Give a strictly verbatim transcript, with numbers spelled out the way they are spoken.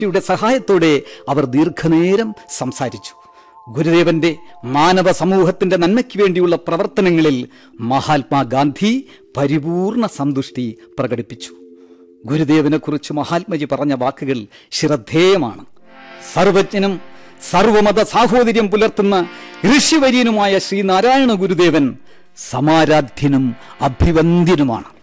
യുടെ സഹായത്തോടെ അവർ ദീർഘനേരം സംസാരിച്ചു. ഗുരുദേവന്റെ മാനവ സമൂഹത്തിന്റെ നന്മയ്ക്ക് വേണ്ടിയുള്ള പ്രവർത്തനങ്ങളിൽ മഹാത്മാഗാന്ധി പരിപൂർണ സന്തുഷ്ടി പ്രകടിപ്പിച്ചു. ഗുരുദേവനെ കുറിച്ച് മഹാത്മജി പറഞ്ഞ വാക്കുകൾ ശ്രദ്ധേയമാണ്. സർവജ്ഞനും സർവമത സാഹോദര്യം പുലർത്തുന്ന ഋഷിവര്യനുമായ ശ്രീനാരായണ ഗുരുദേവൻ സമാരാധ്യനും അഭിവന്ദ്യനുമാണ്.